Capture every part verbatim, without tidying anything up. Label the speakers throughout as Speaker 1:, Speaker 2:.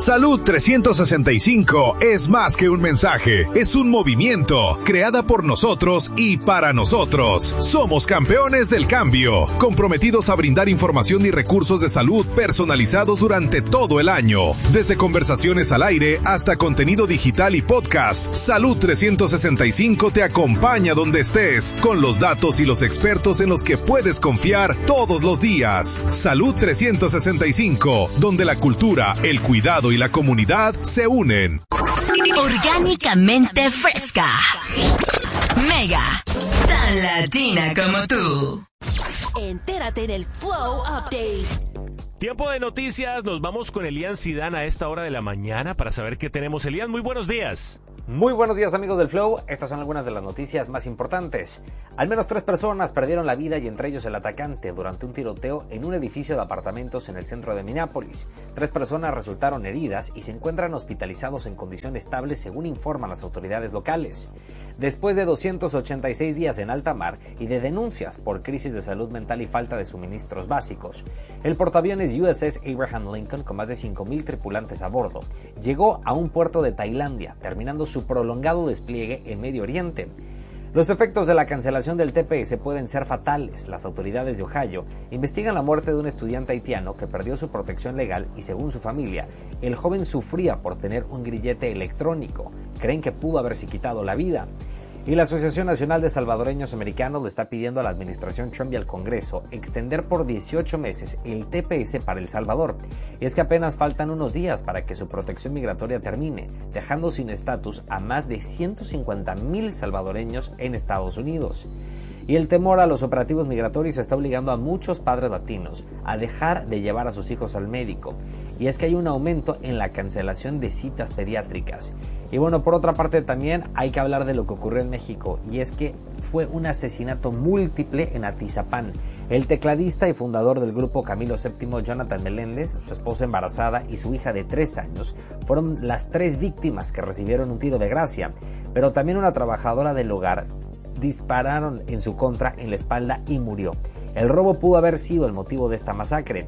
Speaker 1: Salud trescientos sesenta y cinco es más que un mensaje, es un movimiento, creada por nosotros y para nosotros. Somos campeones del cambio, comprometidos a brindar información y recursos de salud personalizados durante todo el año. Desde conversaciones al aire hasta contenido digital y podcast, Salud trescientos sesenta y cinco te acompaña donde estés, con los datos y los expertos en los que puedes confiar todos los días. Salud trescientos sesenta y cinco, donde la cultura, el cuidado y la comunidad se unen.
Speaker 2: Orgánicamente fresca. Mega. Tan latina como tú.
Speaker 3: Entérate en el Flow Update.
Speaker 4: Tiempo de noticias, nos vamos con Elian Zidane a esta hora de la mañana para saber qué tenemos. Elian, muy buenos días.
Speaker 5: Muy buenos días, amigos del Flow. Estas son algunas de las noticias más importantes. Al menos tres personas perdieron la vida y entre ellos el atacante durante un tiroteo en un edificio de apartamentos en el centro de Minneapolis. Tres personas resultaron heridas y se encuentran hospitalizados en condición estable según informan las autoridades locales. Después de doscientos ochenta y seis días en alta mar y de denuncias por crisis de salud mental y falta de suministros básicos, el portaaviones U S S Abraham Lincoln, con más de cinco mil tripulantes a bordo, llegó a un puerto de Tailandia, terminando su prolongado despliegue en Medio Oriente. Los efectos de la cancelación del T P S pueden ser fatales. Las autoridades de Ohio investigan la muerte de un estudiante haitiano que perdió su protección legal y, según su familia, el joven sufría por tener un grillete electrónico. Creen que pudo haberse quitado la vida. Y la Asociación Nacional de Salvadoreños Americanos le está pidiendo a la administración Trump y al Congreso extender por dieciocho meses el T P S para El Salvador. Y es que apenas faltan unos días para que su protección migratoria termine, dejando sin estatus a más de ciento cincuenta mil salvadoreños en Estados Unidos. Y el temor a los operativos migratorios está obligando a muchos padres latinos a dejar de llevar a sus hijos al médico. Y es que hay un aumento en la cancelación de citas pediátricas. Y bueno, por otra parte también hay que hablar de lo que ocurrió en México, y es que fue un asesinato múltiple en Atizapán. El tecladista y fundador del grupo Camilo séptimo, Jonathan Meléndez, su esposa embarazada y su hija de tres años fueron las tres víctimas que recibieron un tiro de gracia, pero también una trabajadora del hogar dispararon en su contra en la espalda y murió. El robo pudo haber sido el motivo de esta masacre.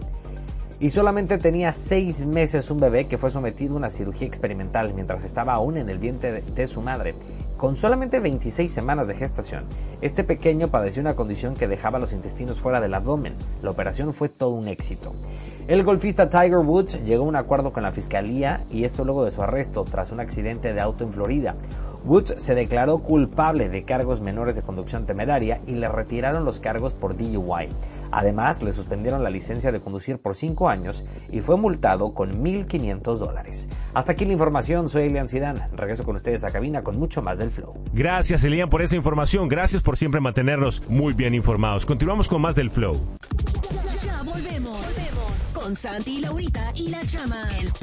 Speaker 5: Y solamente tenía seis meses un bebé que fue sometido a una cirugía experimental mientras estaba aún en el vientre de, de su madre. Con solamente veintiséis semanas de gestación, este pequeño padeció una condición que dejaba los intestinos fuera del abdomen. La operación fue todo un éxito. El golfista Tiger Woods llegó a un acuerdo con la fiscalía, y esto luego de su arresto tras un accidente de auto en Florida. Woods se declaró culpable de cargos menores de conducción temeraria y le retiraron los cargos por D U I. Además, le suspendieron la licencia de conducir por cinco años y fue multado con mil quinientos dólares. Hasta aquí la información, soy Elian Zidane. Regreso con ustedes a cabina con mucho más del Flow.
Speaker 4: Gracias, Elian, por esa información. Gracias por siempre mantenernos muy bien informados. Continuamos con más del Flow.
Speaker 3: Ya volvemos, volvemos con Santi y Laurita y la Chama. El